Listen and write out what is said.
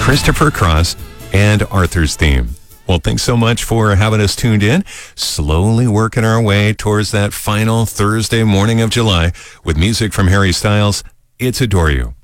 Christopher Cross, and Arthur's theme. Well, thanks so much for having us tuned in. Slowly working our way towards that final Thursday morning of July with music from Harry Styles. It's Adore You.